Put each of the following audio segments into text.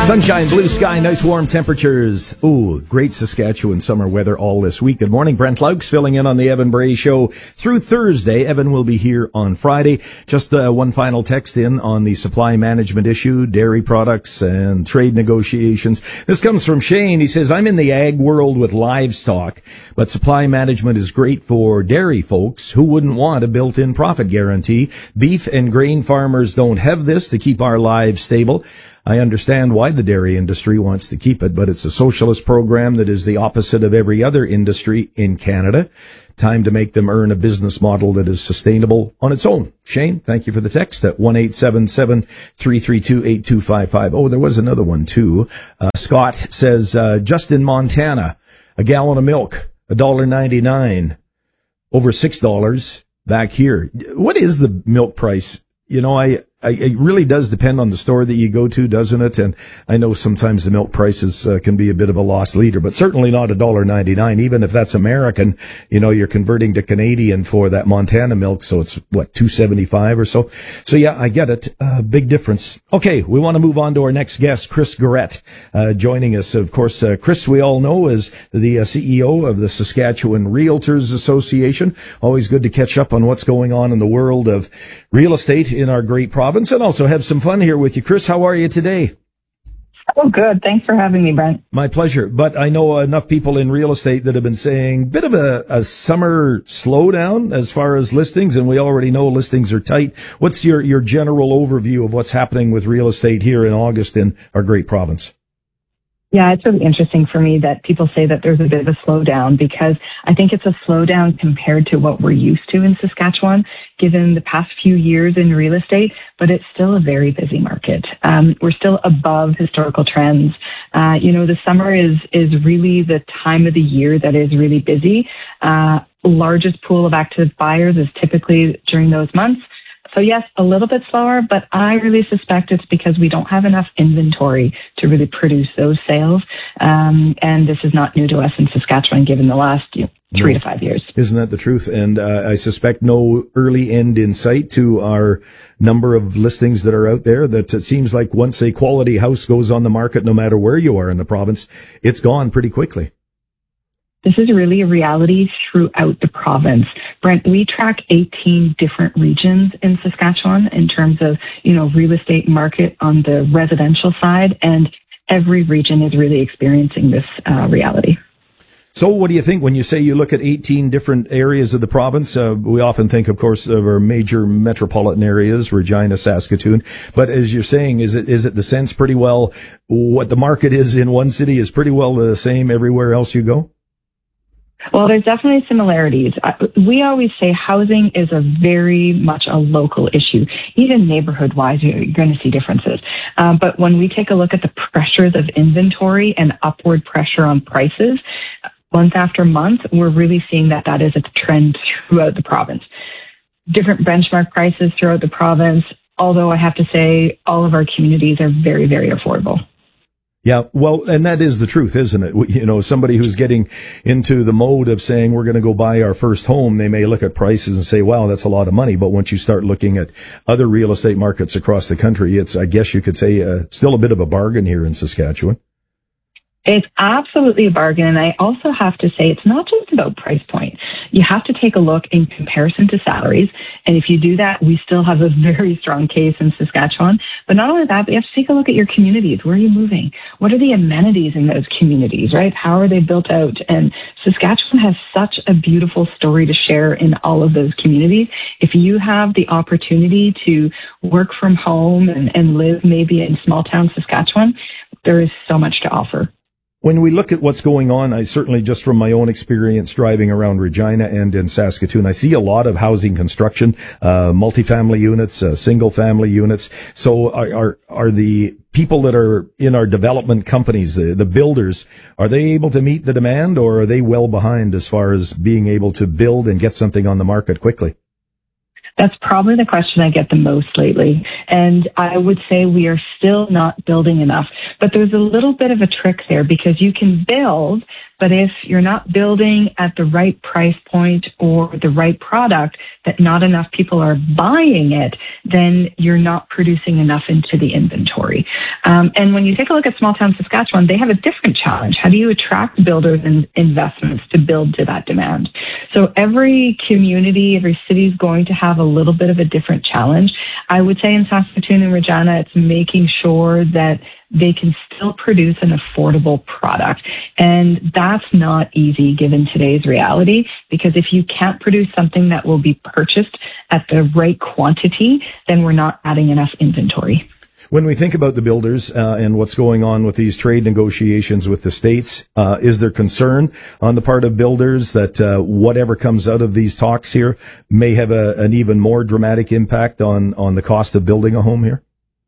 Sunshine, blue sky, nice warm temperatures. Ooh, great Saskatchewan summer weather all this week. Good morning. Brent Laux filling in on the Evan Bray Show through Thursday. Evan will be here on Friday. Just one final text in on the supply management issue, dairy products and trade negotiations. This comes from Shane. He says, I'm in the ag world with livestock, but supply management is great for dairy folks. Who wouldn't want a built-in profit guarantee? Beef and grain farmers don't have this to keep our lives stable. I understand why the dairy industry wants to keep it, but it's a socialist program that is the opposite of every other industry in Canada. Time to make them earn a business model that is sustainable on its own. Shane, thank you for the text at 1-877-332-8255. Oh, there was another one too. Scott says, just in Montana, a gallon of milk, $1.99, over $6 back here. What is the milk price? You know, it really does depend on the store that you go to, doesn't it? And I know sometimes the milk prices can be a bit of a lost leader, but certainly not $1.99. Even if that's American, you know, you're converting to Canadian for that Montana milk. So it's what, $2.75 or so. So yeah, I get it. Big difference. Okay. We want to move on to our next guest, Chris Garrett, joining us. Of course, Chris, we all know, is the CEO of the Saskatchewan Realtors Association. Always good to catch up on what's going on in the world of real estate in our great province. And also have some fun here with you. Chris, how are you today? Oh, good. Thanks for having me, Brent. My pleasure. But I know enough people in real estate that have been saying bit of a summer slowdown as far as listings, and we already know listings are tight. What's your general overview of what's happening with real estate here in August in our great province? Yeah, it's really interesting for me that people say that there's a bit of a slowdown, because I think it's a slowdown compared to what we're used to in Saskatchewan, given the past few years in real estate, but it's still a very busy market. We're still above historical trends. The summer is really the time of the year that is really busy. Largest pool of active buyers is typically during those months. So yes, a little bit slower, but I really suspect it's because we don't have enough inventory to really produce those sales. And this is not new to us in Saskatchewan, given the last 3 to 5 years. Isn't that the truth? And I suspect no early end in sight to our number of listings that are out there. That it seems like once a quality house goes on the market, no matter where you are in the province, it's gone pretty quickly. This is really a reality throughout the province. Brent, we track 18 different regions in Saskatchewan in terms of, real estate market on the residential side, and every region is really experiencing this reality. So what do you think when you say you look at 18 different areas of the province? We often think, of course, of our major metropolitan areas, Regina, Saskatoon. But as you're saying, is it the sense pretty well what the market is in one city is pretty well the same everywhere else you go? Well, there's definitely similarities. We always say housing is a very much a local issue. Even neighborhood-wise, you're going to see differences. But when we take a look at the pressures of inventory and upward pressure on prices, month after month, we're really seeing that is a trend throughout the province. Different benchmark prices throughout the province, although I have to say all of our communities are very, very affordable. Yeah, well, and that is the truth, isn't it? Somebody who's getting into the mode of saying we're going to go buy our first home, they may look at prices and say, wow, that's a lot of money. But once you start looking at other real estate markets across the country, it's, I guess you could say, still a bit of a bargain here in Saskatchewan. It's absolutely a bargain. And I also have to say, it's not just about price point. You have to take a look in comparison to salaries. And if you do that, we still have a very strong case in Saskatchewan. But not only that, but you have to take a look at your communities. Where are you moving? What are the amenities in those communities, right? How are they built out? And Saskatchewan has such a beautiful story to share in all of those communities. If you have the opportunity to work from home and live maybe in small town Saskatchewan, there is so much to offer. When we look at what's going on, I certainly, just from my own experience driving around Regina and in Saskatoon, I see a lot of housing construction, multifamily units, single family units. So are the people that are in our development companies, the builders, are they able to meet the demand, or are they well behind as far as being able to build and get something on the market quickly? That's probably the question I get the most lately. And I would say we are still not building enough. But there's a little bit of a trick there, because you can build, But if you're not building at the right price point or the right product, that not enough people are buying it, then you're not producing enough into the inventory. And when you take a look at small town Saskatchewan, they have a different challenge. How do you attract builders and investments to build to that demand? So every community, every city is going to have a little bit of a different challenge. I would say in Saskatoon and Regina, it's making sure that they can still produce an affordable product. And that's not easy given today's reality, because if you can't produce something that will be purchased at the right quantity, then we're not adding enough inventory. When we think about the builders and what's going on with these trade negotiations with the states, is there concern on the part of builders that whatever comes out of these talks here may have an even more dramatic impact on the cost of building a home here?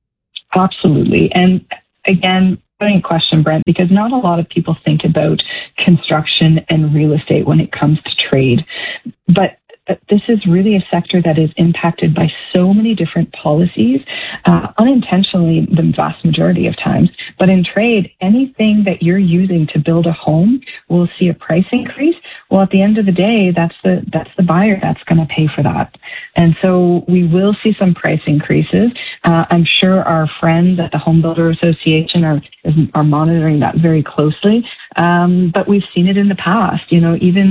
Absolutely. And again, brilliant question, Brent, because not a lot of people think about construction and real estate when it comes to trade. But this is really a sector that is impacted by so many different policies, unintentionally the vast majority of times. But in trade, anything that you're using to build a home will see a price increase. Well, at the end of the day, that's the buyer that's going to pay for that. And so we will see some price increases. I'm sure our friends at the Home Builder Association are monitoring that very closely. But we've seen it in the past, even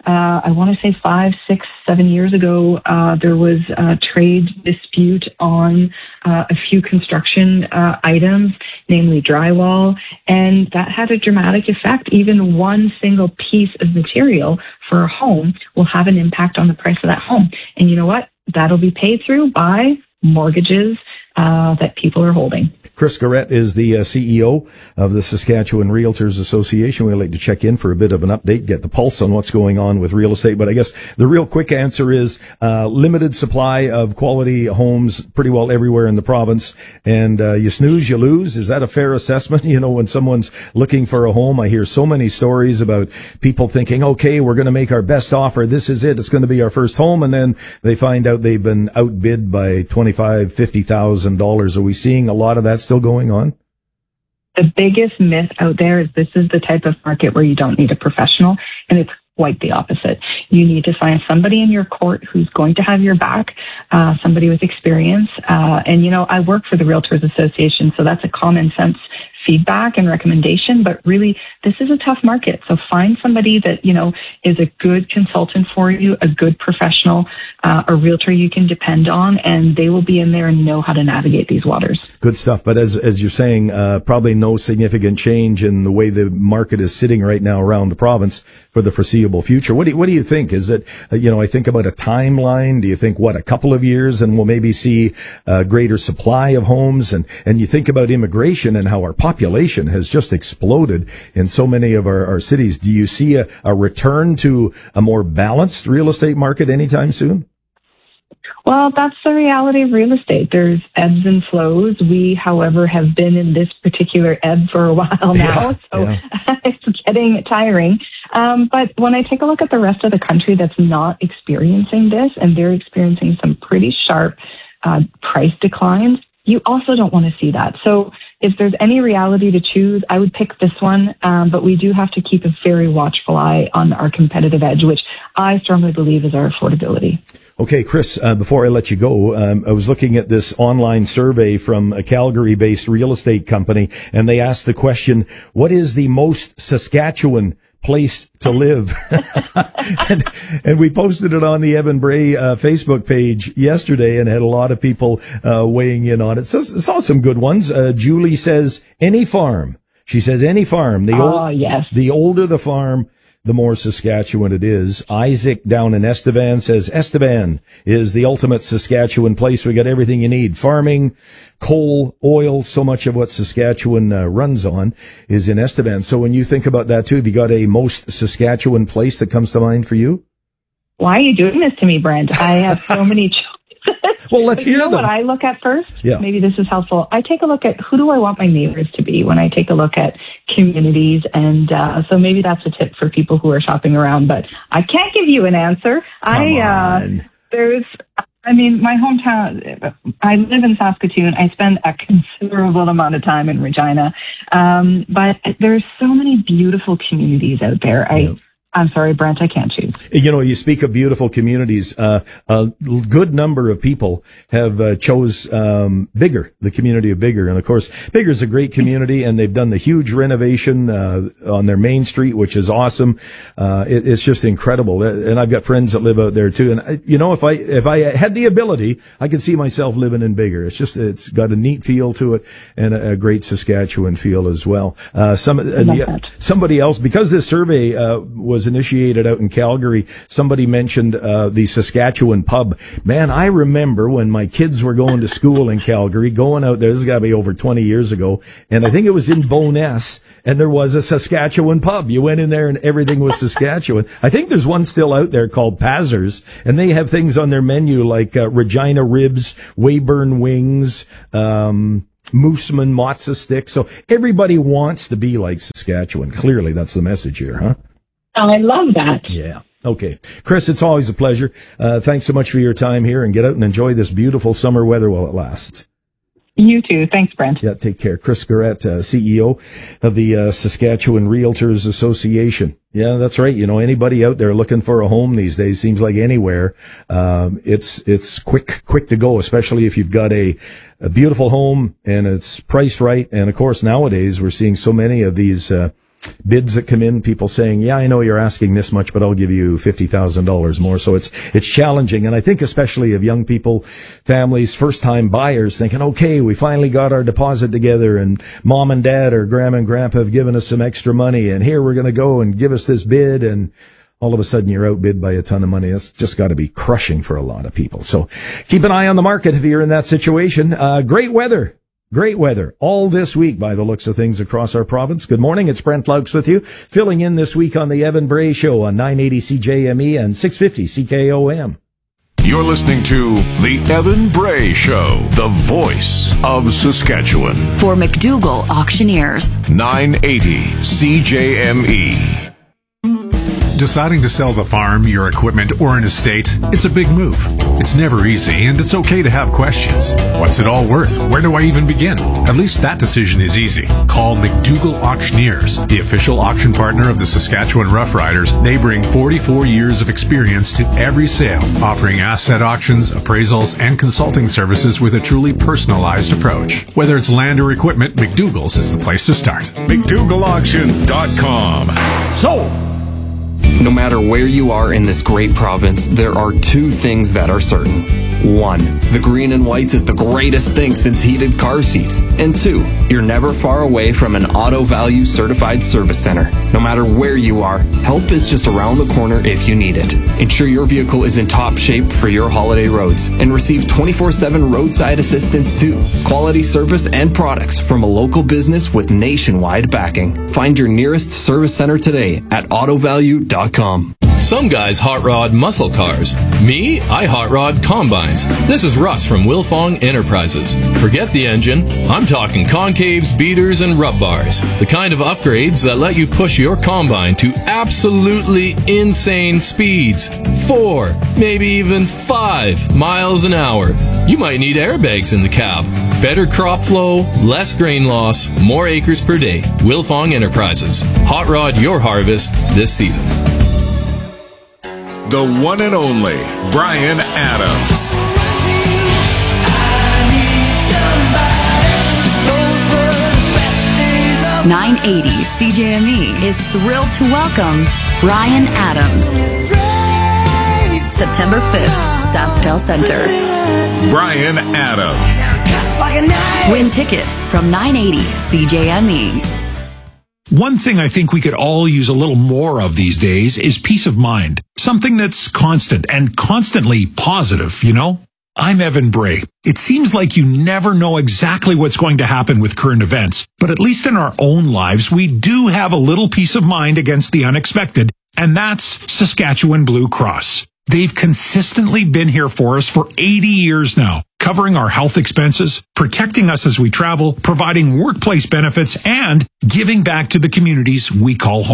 I want to say 5, 6, 7 years ago, there was a trade dispute on a few construction items, namely drywall, and that had a dramatic effect. Even one single piece of material for a home will have an impact on the price of that home. And you know what? That'll be paid through by mortgages that people are holding. Chris Garrett is the CEO of the Saskatchewan Realtors Association. We'd like to check in for a bit of an update, get the pulse on what's going on with real estate. But I guess the real quick answer is limited supply of quality homes pretty well everywhere in the province. And you snooze, you lose. Is that a fair assessment? When someone's looking for a home, I hear so many stories about people thinking, okay, we're going to make our best offer. This is it. It's going to be our first home. And then they find out they've been outbid by $25,000, $50,000. Are we seeing a lot of that still going on? The biggest myth out there is this is the type of market where you don't need a professional, and it's quite the opposite. You need to find somebody in your court who's going to have your back, somebody with experience. And I work for the Realtors Association, so that's a common sense feedback and recommendation, but really this is a tough market. So find somebody that, is a good consultant for you, a good professional, a realtor you can depend on, and they will be in there and know how to navigate these waters. Good stuff. But as you're saying, probably no significant change in the way the market is sitting right now around the province for the foreseeable future. What do you think? Is it, I think about a timeline. Do you think, a couple of years and we'll maybe see a greater supply of homes? And you think about immigration and how our population has just exploded in so many of our cities. Do you see a return to a more balanced real estate market anytime soon? Well, that's the reality of real estate. There's ebbs and flows. We, however, have been in this particular ebb for a while now, It's getting tiring. But when I take a look at the rest of the country that's not experiencing this, and they're experiencing some pretty sharp price declines, you also don't want to see that. So if there's any reality to choose, I would pick this one. But we do have to keep a very watchful eye on our competitive edge, which I strongly believe is our affordability. Okay, Chris, before I let you go, I was looking at this online survey from a Calgary-based real estate company, and they asked the question, what is the most Saskatchewan place to live? and we posted it on the Evan Bray Facebook page yesterday and had a lot of people weighing in on it. So saw some good ones. Julie says any farm. She says any farm. Yes. The older the farm, the more Saskatchewan it is. Isaac down in Estevan says Estevan is the ultimate Saskatchewan place. We got everything you need. Farming, coal, oil, so much of what Saskatchewan runs on is in Estevan. So when you think about that too, have you got a most Saskatchewan place that comes to mind for you? Why are you doing this to me, Brent? I have so many choices. Well, let's hear them. What I look at first? Yeah. Maybe this is helpful. I take a look at who do I want my neighbors to be when I take a look at communities. And so maybe that's a tip for people who are shopping around, but I can't give you an answer. Come on. There's I mean, my hometown, I live in Saskatoon. I spend a considerable amount of time in Regina. But there's so many beautiful communities out there. I'm sorry, Brent, I can't choose. You know, you speak of beautiful communities. A good number of people have chose Biggar, the community of Biggar. And of course, Biggar's a great community, and they've done the huge renovation on their main street, which is awesome. It's just incredible. And I've got friends that live out there too. And you know, if I had the ability, I could see myself living in Biggar. It's got a neat feel to it and a great Saskatchewan feel as well. Somebody else, because this survey was initiated out in Calgary, somebody mentioned the Saskatchewan pub. Man, I remember when my kids were going to school in Calgary, going out there, this has got to be over 20 years ago, and I think it was in Bowness, and there was a Saskatchewan pub. You went in there and everything was Saskatchewan. I think there's one still out there called Pazers, and they have things on their menu like Regina ribs, Weyburn wings, Mooseman matzo sticks. So everybody wants to be like Saskatchewan. Clearly, that's the message here, huh? I love that. Yeah. Okay. Chris, it's always a pleasure. Thanks so much for your time here, and get out and enjoy this beautiful summer weather while it lasts. You too. Thanks, Brent. Yeah, take care. Chris Garrett, CEO of the Saskatchewan Realtors Association. Yeah, that's right. You know, anybody out there looking for a home these days, seems like anywhere, it's quick to go, especially if you've got a beautiful home and it's priced right. And of course, nowadays we're seeing so many of these bids that come in, people saying, yeah, I know you're asking this much, but I'll give you $50,000 more. So it's challenging. And I think especially of young people, families, first time buyers thinking, okay, we finally got our deposit together, and mom and dad or grandma and grandpa have given us some extra money, and here we're going to go and give us this bid. And all of a sudden you're outbid by a ton of money. That's just got to be crushing for a lot of people. So keep an eye on the market if you're in that situation. Great weather all this week by the looks of things across our province. Good morning. It's Brent Laux with you, filling in this week on the Evan Bray Show on 980 CJME and 650 CKOM. You're listening to the Evan Bray Show, the voice of Saskatchewan. For McDougall Auctioneers. 980 CJME. Deciding to sell the farm, your equipment, or an estate, it's a big move. It's never easy, and it's okay to have questions. What's it all worth? Where do I even begin? At least that decision is easy. Call McDougall Auctioneers, the official auction partner of the Saskatchewan Roughriders. They bring 44 years of experience to every sale, offering asset auctions, appraisals, and consulting services with a truly personalized approach. Whether it's land or equipment, McDougall's is the place to start. McDougallAuction.com. So, no matter where you are in this great province, there are two things that are certain. One, the green and whites is the greatest thing since heated car seats. And two, you're never far away from an Auto Value certified service center. No matter where you are, help is just around the corner if you need it. Ensure your vehicle is in top shape for your holiday roads and receive 24/7 roadside assistance too. Quality service and products from a local business with nationwide backing. Find your nearest service center today at autovalue.com. Some guys hot rod muscle cars. Me, I hot rod combines. This is Russ from Wilfong Enterprises. Forget the engine. I'm talking concaves, beaters, and rub bars. The kind of upgrades that let you push your combine to absolutely insane speeds. 4, maybe even 5 miles an hour. You might need airbags in the cab. Better crop flow, less grain loss, more acres per day. Wilfong Enterprises. Hot rod your harvest this season. The one and only Bryan Adams. 980 CJME is thrilled to welcome Bryan Adams. September 5th, SaskTel Center. Bryan Adams. Win tickets from 980 CJME. One thing I think we could all use a little more of these days is peace of mind. Something that's constant and constantly positive, you know? I'm Evan Bray. It seems like you never know exactly what's going to happen with current events, but at least in our own lives, we do have a little peace of mind against the unexpected, and that's Saskatchewan Blue Cross. They've consistently been here for us for 80 years now, covering our health expenses, protecting us as we travel, providing workplace benefits, and giving back to the communities we call home.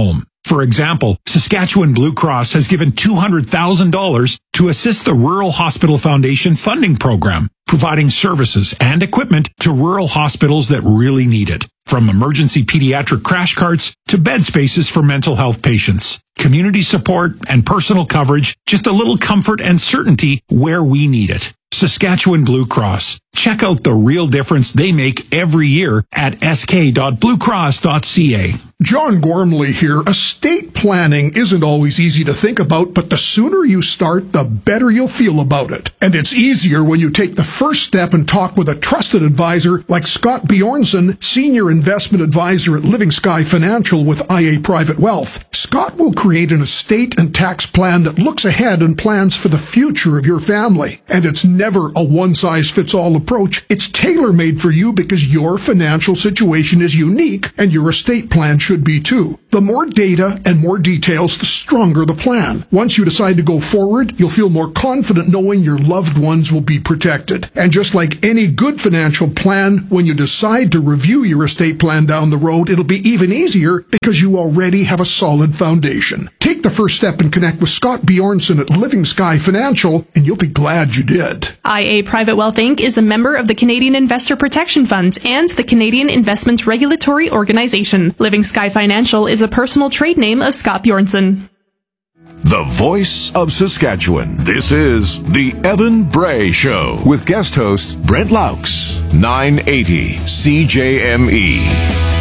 For example, Saskatchewan Blue Cross has given $200,000 to assist the Rural Hospital Foundation funding program, providing services and equipment to rural hospitals that really need it. From emergency pediatric crash carts to bed spaces for mental health patients. Community support and personal coverage, just a little comfort and certainty where we need it. Saskatchewan Blue Cross. Check out the real difference they make every year at sk.bluecross.ca. John Gormley here. Estate planning isn't always easy to think about, but the sooner you start, the better you'll feel about it. And it's easier when you take the first step and talk with a trusted advisor like Scott Bjornson, Senior Investment Advisor at Living Sky Financial with IA Private Wealth. Scott will create an estate and tax plan that looks ahead and plans for the future of your family. And it's never a one-size-fits-all approach. It's tailor-made for you because your financial situation is unique and your estate plan should be too. The more data and more details, the stronger the plan. Once you decide to go forward, you'll feel more confident knowing your loved ones will be protected. And just like any good financial plan, when you decide to review your estate plan down the road, it'll be even easier because you already have a solid foundation. Take the first step and connect with Scott Bjornson at Living Sky Financial, and you'll be glad you did. IA Private Wealth Inc. is a member of the Canadian Investor Protection Fund and the Canadian Investment Regulatory Organization. Living Sky Financial is a personal trade name of Scott Bjornson. The voice of Saskatchewan. This is The Evan Bray Show with guest host Brent Laux, 980 CJME.